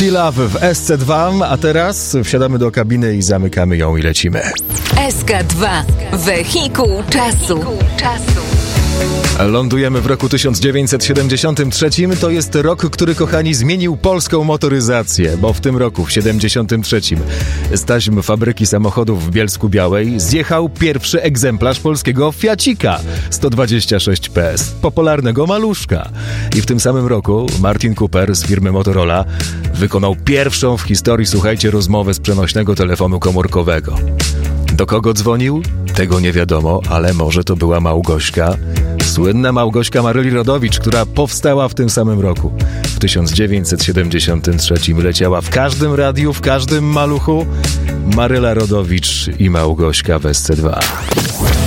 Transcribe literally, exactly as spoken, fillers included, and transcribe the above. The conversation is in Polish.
Still Love w S C dwa, a teraz wsiadamy do kabiny i zamykamy ją i lecimy. S K dwa. Wehikuł czasu. Lądujemy w roku tysiąc dziewięćset siedemdziesiątym trzecim. To jest rok, który, kochani, zmienił polską motoryzację, bo w tym roku, w siedemdziesiątym trzecim, z taśm fabryki samochodów w Bielsku-Białej zjechał pierwszy egzemplarz polskiego Fiacika sto dwadzieścia sześć P S, popularnego maluszka. I w tym samym roku Martin Cooper z firmy Motorola wykonał pierwszą w historii, słuchajcie, rozmowę z przenośnego telefonu komórkowego. Do kogo dzwonił? Tego nie wiadomo, ale może to była Małgośka. Słynna Małgośka Maryli Rodowicz, która powstała w tym samym roku. W tysiąc dziewięćset siedemdziesiątym trzecim leciała w każdym radiu, w każdym maluchu. Maryla Rodowicz i Małgośka w S C dwa.